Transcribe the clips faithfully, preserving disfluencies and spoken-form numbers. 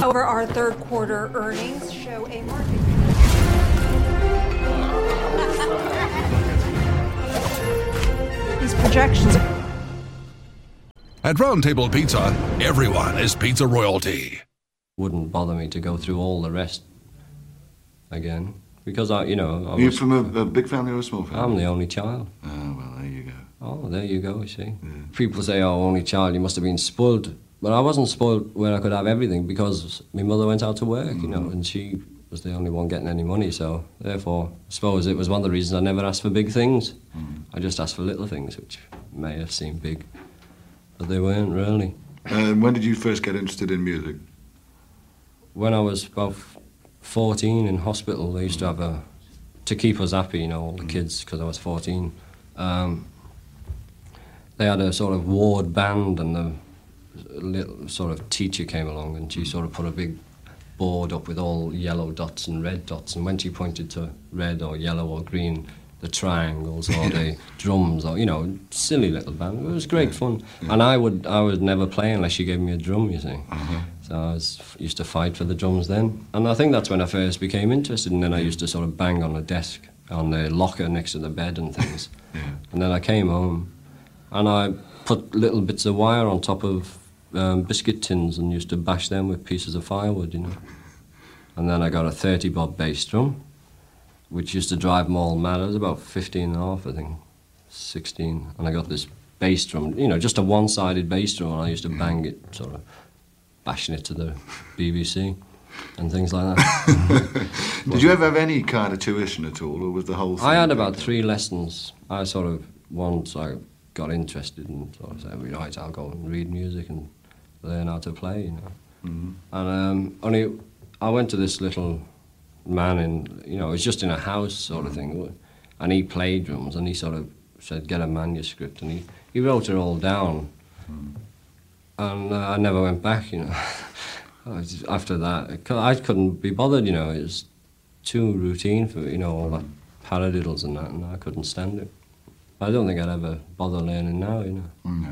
However, our third quarter earnings show a market. These projections are... At Roundtable Pizza, everyone is pizza royalty. Wouldn't bother me to go through all the rest again, because I, you know... I Are you was, from a, a big family or a small family? I'm the only child. Oh, well, there you go. Oh, there you go, you see. Yeah. People say, oh, only child, you must have been spoiled. But I wasn't spoiled where I could have everything, because my mother went out to work, mm-hmm. you know, and she was the only one getting any money, so therefore, I suppose it was one of the reasons I never asked for big things. Mm-hmm. I just asked for little things, which may have seemed big, but they weren't really. Uh, when did you first get interested in music? When I was about fourteen in hospital, they used to have a, to keep us happy, you know, all the kids, because I was fourteen, um, they had a sort of ward band, and the little sort of teacher came along, and she sort of put a big board up with all yellow dots and red dots, and when she pointed to red or yellow or green, the triangles or the drums, or, you know, silly little band. It was great fun. Yeah. And I would I would never play unless she gave me a drum, you see. Uh-huh. So I was, used to fight for the drums then. And I think that's when I first became interested, and then I used to sort of bang on the desk, on the locker next to the bed and things. Yeah. And then I came home, and I put little bits of wire on top of um, biscuit tins and used to bash them with pieces of firewood, you know. And then I got a thirty bob bass drum, which used to drive them all mad. I was about fifteen and a half, I think, sixteen. And I got this bass drum, you know, just a one-sided bass drum, and I used to bang it, sort of bashing it to the B B C and things like that. Did you ever have any kind of tuition at all, or was the whole thing... I had about three lessons. I sort of, once I got interested and sort of said, right, I'll go and read music and learn how to play, you know. Mm-hmm. And um, only, I went to this little man in, you know, it was just in a house sort of thing, and he played drums, and he sort of said, get a manuscript, and he, he wrote it all down. Mm. And uh, I never went back, you know. After that, I couldn't be bothered, you know. It was too routine for, you know, all that paradiddles and that, and I couldn't stand it. I don't think I'd ever bother learning now, you know. No.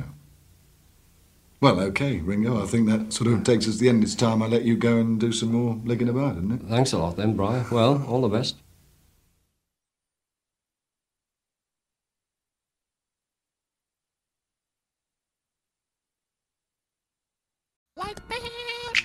Well, OK, Ringo, I think that sort of takes us to the end. It's time I let you go and do some more ligging about, isn't it? Thanks a lot then, Brian. Well, all the best.